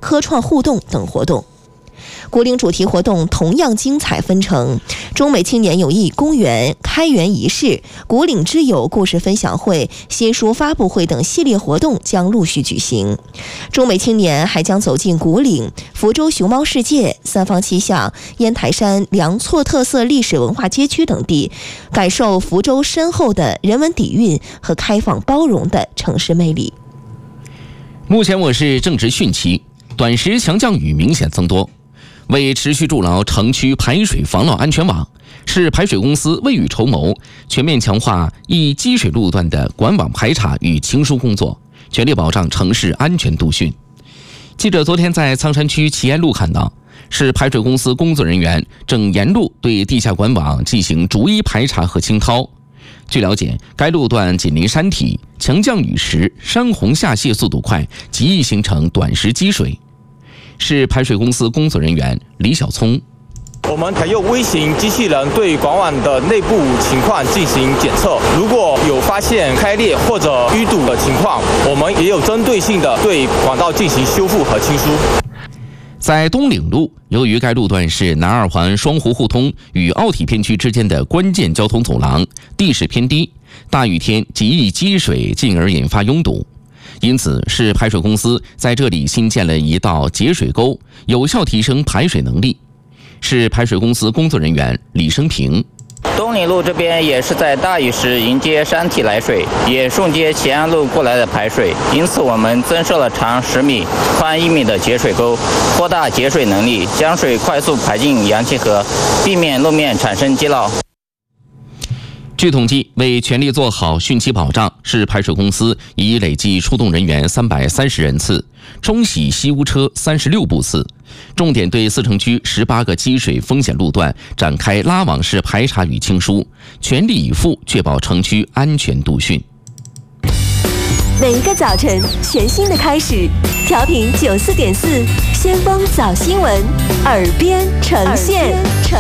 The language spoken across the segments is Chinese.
科创互动等活动。古岭主题活动同样精彩纷呈，中美青年友谊公园开园仪式、古岭之友故事分享会、新书发布会等系列活动将陆续举行。中美青年还将走进古岭、福州熊猫世界、三坊七巷、烟台山、梁厝特色历史文化街区等地，感受福州深厚的人文底蕴和开放包容的城市魅力。 目前我市正值汛期，短时强降雨明显增多。为持续筑牢城区排水防涝安全网，市排水公司未雨绸缪，全面强化易积水路段的管网排查与清疏工作，全力保障城市安全度汛。记者昨天在苍山区齐安路看到，市排水公司工作人员正沿路对地下管网进行逐一排查和清掏。据了解，该路段紧邻山体，强降雨时山洪下泄速度快，极易形成短时积水。市排水公司工作人员李小聪， 我们采用微型机器人对管网的内部情况进行检测，如果有发现开裂或者淤堵的情况，我们也有针对性的对管道进行修复和清疏。 在东岭路，由于该路段是南二环双湖互通与奥体片区之间的关键交通走廊，地势偏低，大雨天极易积水，进而引发拥堵。因此，市排水公司在这里新建了一道截水沟，有效提升排水能力。市排水公司工作人员李生平， 东岭路这边也是在大雨时迎接山体来水，也顺接齐安路过来的排水，因此我们增设了长10米、宽1米的截水沟，扩大节水能力，将水快速排进杨箕河，避免路面产生积涝。 据统计，为全力做好汛期保障，市排水公司已累计出动人员330人次，冲洗吸污车36部次，重点对4城区18个积水风险路段展开拉网式排查与清疏，全力以赴确保城区安全度汛。 每一个早晨，全新的开始，调频94.4，先锋早新闻，耳边呈现。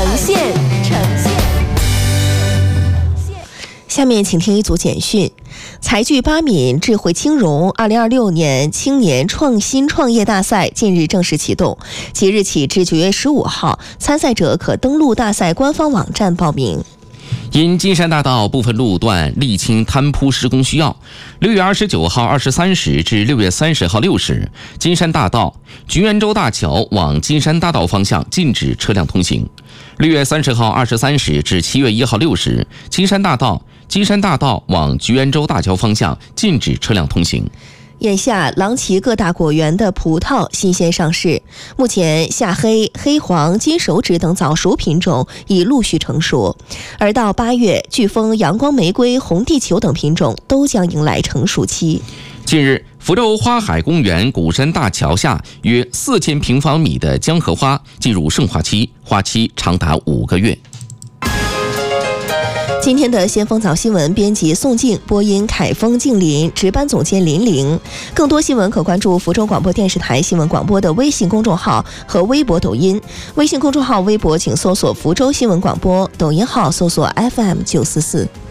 下面请听一组简讯。财聚八闽智慧青融2026年青年创新创业大赛近日正式启动，即日起至9月15号，参赛者可登录大赛官方网站报名。 因金山大道部分路段沥青摊铺施工需要，6月29号23时至6月30号6时，金山大道菊园洲大桥往金山大道方向禁止车辆通行。6月30号23时至7月1号6时，金山大道往菊园洲大桥方向禁止车辆通行。 眼下，郎崎各大果园的葡萄新鲜上市，目前夏黑、黑黄、金手指等早熟品种已陆续成熟，而到8月，飓风、阳光玫瑰、红地球等品种都将迎来成熟期。 近日，福州花海公园鼓山大桥下约4000平方米的江河花进入盛化期，花期长达5个月。 今天的先锋早新闻编辑宋静，播音凯峰、静林，值班总监林玲。更多新闻可关注福州广播电视台新闻广播的微信公众号和微博、抖音。微信公众号、微博请搜索福州新闻广播，抖音号搜索 FM944。